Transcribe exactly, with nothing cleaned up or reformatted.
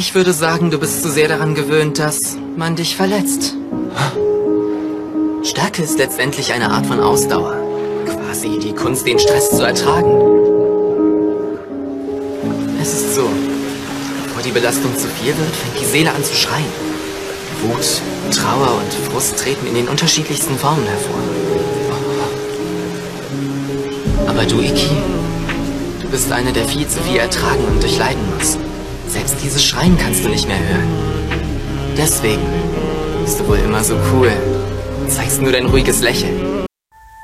Ich würde sagen, du bist zu sehr daran gewöhnt, dass man dich verletzt. Stärke ist letztendlich eine Art von Ausdauer. Quasi die Kunst, den Stress zu ertragen. Es ist so, bevor die Belastung zu viel wird, fängt die Seele an zu schreien. Wut, Trauer und Frust treten in den unterschiedlichsten Formen hervor. Aber du, Iki, du bist eine, der viel zu viel ertragen und durchleiden muss. Selbst dieses Schreien kannst du nicht mehr hören. Deswegen bist du wohl immer so cool und zeigst nur dein ruhiges Lächeln.